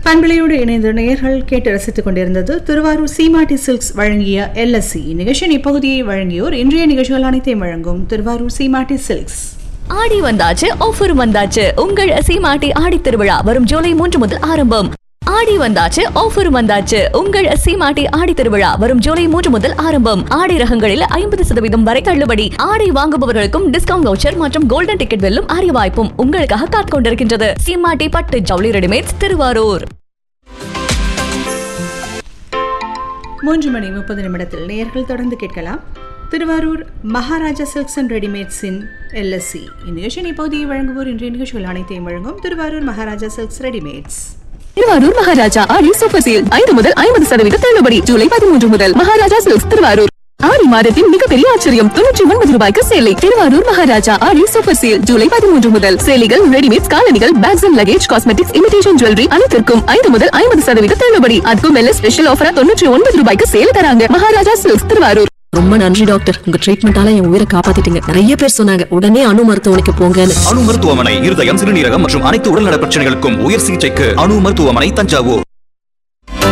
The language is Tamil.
பண்பலையோடு இணைந்த நேயர்கள் கேட்டு ரசித்துக் கொண்டிருந்தது திருவாரூர் சீமாட்டி சில்க்ஸ் வழங்கிய LSC நிகழ்ச்சியின் இப்பகுதியை வழங்கியோர் இன்றைய நிகழ்ச்சிகள் அனைத்தையும் வழங்கும் திருவாரூர் சீமாட்டி சில்க்ஸ். ஆடி வந்தாச்சு, ஆஃபர் வந்தாச்சு. உங்கள் சீமாட்டி ஆடி திருவிழா வரும் ஜூலை 3 முதல் ஆரம்பம். ஆடி வந்தாச்சு, ஆஃபர் வந்தாச்சு. உங்கள் சீமாட்டி ஆடி திருவிழா வரும் ஜூலை 3 முதல் ஆரம்பம். ஆடி ரகங்களில் 50% வரை தள்ளுபடி. ஆடை வாங்குபவர்களுக்கும் டிஸ்கவுண்ட் வவுச்சர் மற்றும் கோல்டன் டிக்கெட் வெல்லும் அரிய வாய்ப்பும் உங்களுக்காக காத்துக் கொண்டிருக்கின்றது. சீமாட்டி பட்டு ஜவுளி ரெடிமேட்ஸ், திருவாரூர். 3:30 நேயர்கள் தொடர்ந்து கேட்கலாம். Thiruvarur Maharaja silks and ரெடிமேட்ஸின் LSC இந்நிகழ்ச்சியின் இப்பகுதியை வழங்குவோர் இன்றைய நிகழ்ச்சிகள் அனைத்தையும் வழங்கும் திருவாரூர் மகாராஜா சில்க்ஸ் ரெடிமேட்ஸ். திருவாரூர் மகாராஜா ஆடி சூப்பர் சேல் 5 முதல் 50% தள்ளுபடி. ஜூலை 13 முதல் மகாராஜா சில்க்ஸ் திருவாரூர். ஆடி மாதத்தின் மிகப்பெரிய ஆச்சரியம், 99 ரூபாய்க்கு சேலை. திருவாரூர் மகாராஜா ஆடி சூப்பர் சேல் ஜூலை 13 முதல். சேலைகள், ரெடிமேட்ஸ், காலணிகள், packs and luggage, cosmetics, imitation jewellery அனைத்திற்கும் 5 முதல் 50% தள்ளுபடி. அதுக்கும் மேல ஸ்பெஷல் ஆஃபரா 99 ரூபாய்க்கு சேல் தராங்க. மகாராஜா சில்க்ஸ் திருவாரூர். ரொம்ப நன்றி டாக்டர், உங்க ட்ரீட்மெண்டால என் உயிரை காப்பாத்திட்டீங்க. நிறைய பேர் சொன்னாங்க உடனே அணு மருத்துவமனைக்கு போங்கன்னு. அணு மருத்துவமனை இருதயம், சிறுநீரகம் மற்றும் அனைத்து உடல்நல பிரச்சனைகளுக்கும் உயர் சிகிச்சைக்கு அணு மருத்துவமனை, தஞ்சாவூர்.